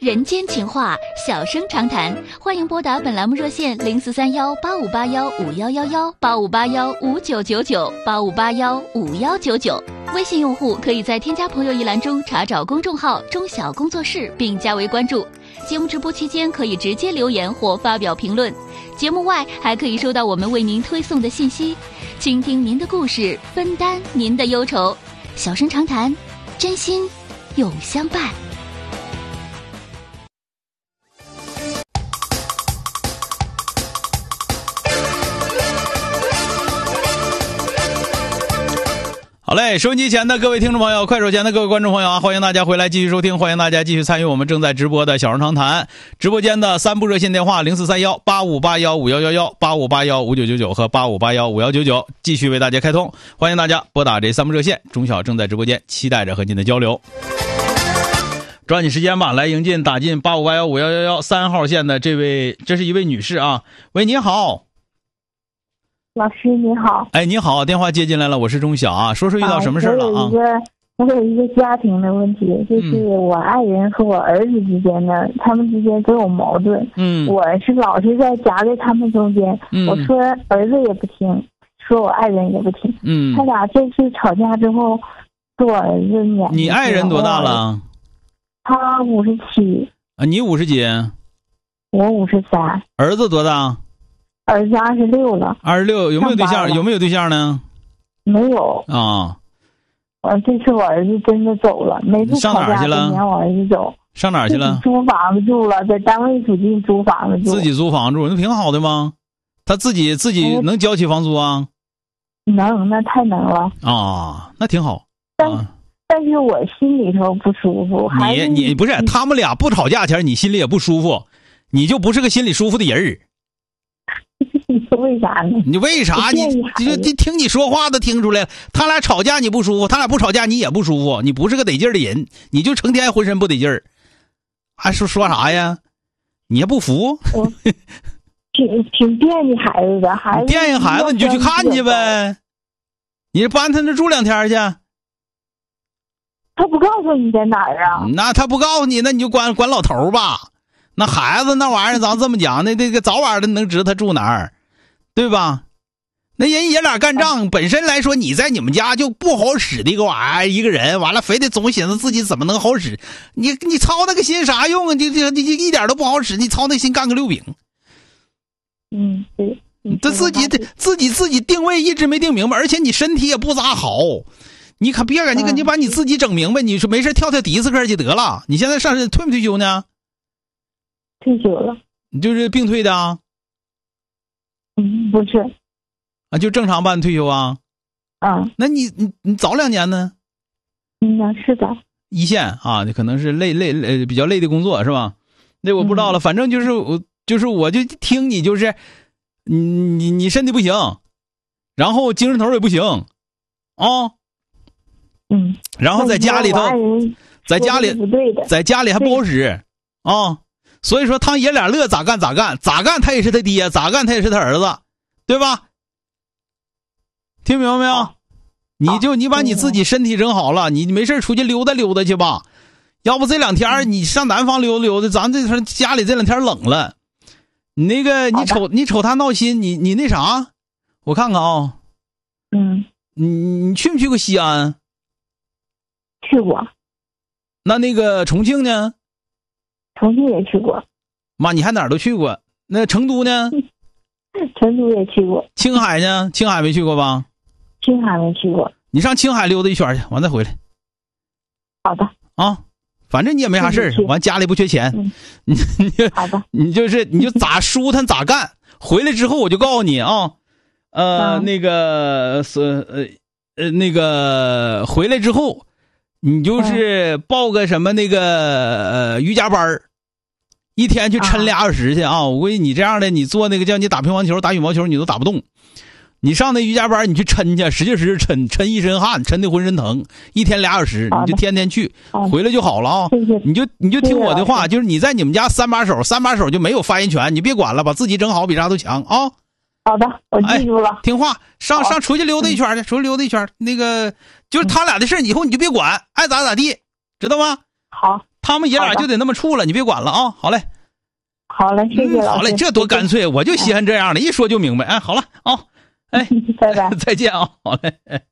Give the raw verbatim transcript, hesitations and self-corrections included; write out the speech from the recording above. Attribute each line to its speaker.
Speaker 1: 人间情话，小声长谈，欢迎拨打本栏目热线零四三幺八五八幺五幺幺幺八五八幺五九九九八五八幺五幺九九。微信用户可以在添加朋友一栏中查找公众号中小工作室并加为关注。节目直播期间可以直接留言或发表评论，节目外还可以收到我们为您推送的信息，倾听您的故事，分担您的忧愁。小声长谈，真心永相伴。
Speaker 2: 好嘞，收音机前的各位听众朋友，快手前的各位观众朋友啊，欢迎大家回来继续收听，欢迎大家继续参与我们正在直播的小声长谈。直播间的三部热线电话零四三幺八五八幺五幺幺幺八五八幺五九九九和八五八幺五幺九九继续为大家开通，欢迎大家拨打这三部热线。钟晓正在直播间，期待着和您的交流。抓紧时间吧，来迎进打进八五八幺五幺幺幺三号线的这位，这是一位女士啊，喂，你好。
Speaker 3: 老师你好。
Speaker 2: 哎，你好，电话接进来了，我是钟晓啊，说说遇到什么事了啊？
Speaker 3: 我有一个我有一个家庭的问题，就是我爱人和我儿子之间的、嗯、他们之间都有矛盾。嗯，我是老是在夹在他们中间、嗯、我说儿子也不听，说我爱人也不听。嗯，他俩这次吵架之后说我儿子撵。
Speaker 2: 你爱人多大了？
Speaker 3: 他五十七。
Speaker 2: 啊，你五十几？
Speaker 3: 我五十三。
Speaker 2: 儿子多大？
Speaker 3: 儿子二十六了。
Speaker 2: 二十六，有没有对象？有没有对象呢？
Speaker 3: 没有啊。我这次我儿子真的走了，每次吵架都撵我儿子走。
Speaker 2: 上哪儿去了？
Speaker 3: 租房子住了，在单位附近租房子住。
Speaker 2: 自己租房住，那挺好的吗？他自己自己能交起房租啊？
Speaker 3: 能，那太能了
Speaker 2: 啊，那挺好。
Speaker 3: 但、啊、但是我心里头不舒服。
Speaker 2: 你你不是他们俩不吵架前，你心里也不舒服，你就不是个心里舒服的人儿。
Speaker 3: 为啥呢？
Speaker 2: 你为啥？你你你听你说话都听出来了，他俩吵架你不舒服，他俩不吵架你也不舒服，你不是个得劲儿的人，你就成天浑身不得劲儿，还说说啥呀？你也不服？
Speaker 3: 挺挺惦记孩子的，孩子
Speaker 2: 惦记孩子你就去看去呗，你搬他那住两天去。
Speaker 3: 他不告诉你在哪儿啊？
Speaker 2: 那他不告诉你，那你就管管老头吧。那孩子那玩意儿咱这么讲，那这个早晚的能知道他住哪儿，对吧？那人爷俩干仗、啊、本身来说，你在你们家就不好使的一个玩意儿，一个人完了非得总寻思自己怎么能好使，你你操那个心啥用啊？你你你一点都不好使，你操那心干个六饼。
Speaker 3: 嗯，对。
Speaker 2: 他自己自己自己定位一直没定明白，而且你身体也不咋好，你可别赶紧你把你自己整明白，你说没事跳跳迪斯科就得了。你现在上退不退休呢？
Speaker 3: 退休了。
Speaker 2: 你就是病退的啊？
Speaker 3: 嗯，不是。
Speaker 2: 啊，就正常办退休啊？
Speaker 3: 啊。
Speaker 2: 那你你你早两年呢？
Speaker 3: 嗯，是的。
Speaker 2: 一线啊，可能是累累累比较累的工作是吧？那我不知道了，嗯、反正就是我就是我就听你就是你你你身体不行，然后精神头也不行啊。
Speaker 3: 嗯。
Speaker 2: 然后在家里头，在家里在家里还不好使啊。所以说他爷俩乐咋干咋干，咋干他也是他爹，咋干他也是他儿子，对吧？听明白没有？啊、你就你把你自己身体整好了，你没事出去溜达溜达去吧。要不这两天你上南方溜达溜达，咱这家里这两天冷了。你那个你瞅你瞅他闹心，你你那啥，我看看啊、哦。
Speaker 3: 嗯。
Speaker 2: 你你去没去过西安？
Speaker 3: 去过。
Speaker 2: 那那个重庆呢？
Speaker 3: 重庆也去过。
Speaker 2: 妈，你还哪儿都去过？那成都呢？
Speaker 3: 成都也去过。
Speaker 2: 青海呢？青海没去过吧？
Speaker 3: 青海没去过。
Speaker 2: 你上青海溜达一圈去，完再回来。
Speaker 3: 好的。
Speaker 2: 啊，反正你也没啥事儿，完家里不缺钱，
Speaker 3: 嗯、
Speaker 2: 你你
Speaker 3: 好的，
Speaker 2: 你就是你就咋舒坦咋干。回来之后我就告诉你啊，呃，嗯、那个是呃呃那个回来之后。你就是报个什么那个呃瑜伽班，一天去抻俩小时去啊！我估计你这样的，你做那个叫你打乒乓球、打羽毛球，你都打不动。你上那瑜伽班，你去抻去，使劲使劲抻，抻一身汗，抻的浑身疼，一天俩小时，你就天天去，回来就好了啊！你就你就听我的话，就是你在你们家三把手，三把手就没有发言权，你别管了，把自己整好比啥都强啊！
Speaker 3: 好的，我记住了。
Speaker 2: 哎、听话，上上出去溜达一圈去，出去溜达一圈。那个就是他俩的事以后你就别管，爱咋咋地，知道吗？
Speaker 3: 好。
Speaker 2: 他们爷俩就得那么处了，你别管了啊。好嘞，
Speaker 3: 好嘞，谢谢老师。
Speaker 2: 嗯、好嘞，这多干脆，我就稀罕这样的，一说就明白。哎，好了啊，哎，
Speaker 3: 拜拜，
Speaker 2: 再见啊，好嘞。哎